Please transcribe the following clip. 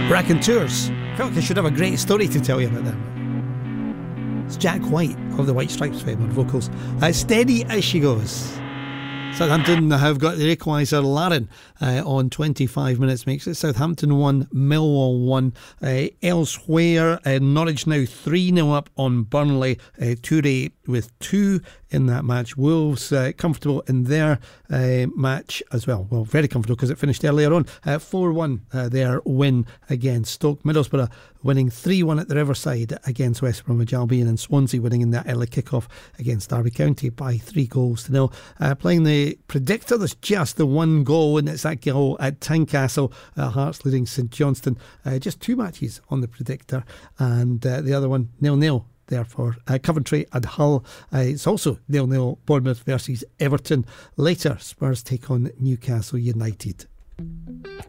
Raconteurs. I felt like I should have a great story to tell you about them. It's Jack White of the White Stripes fame on vocals. Steady as she goes. Southampton have got the equaliser. Larin on 25 minutes makes it Southampton 1, Millwall 1. Elsewhere, Norwich now 3-0 up on Burnley. Toure with 2 in that match. Wolves comfortable in their match as well. Well, very comfortable because it finished earlier on. 4-1 their win against Stoke. Middlesbrough winning 3-1 at the Riverside against West Bromwich Albion, and Swansea winning in that early kick-off against Derby County by 3-0. Playing the predictor, there's just the one goal, and it's that goal at Tynecastle. Hearts leading St Johnstone. Just 2 matches on the predictor, and the other one 0-0 there for Coventry and Hull. It's also 0-0 Bournemouth versus Everton. Later, Spurs take on Newcastle United.